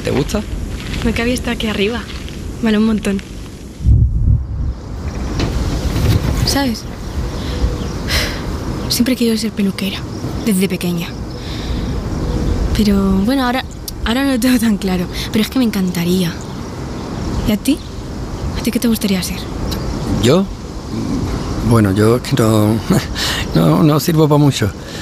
¿Te gusta? Me cabía estar aquí arriba. Vale un montón. ¿Sabes? Siempre he querido ser peluquera, desde pequeña. Pero bueno, ahora no lo tengo tan claro. Pero es que me encantaría. ¿Y a ti? ¿A ti qué te gustaría ser? ¿Yo? Bueno, yo es que no sirvo para mucho.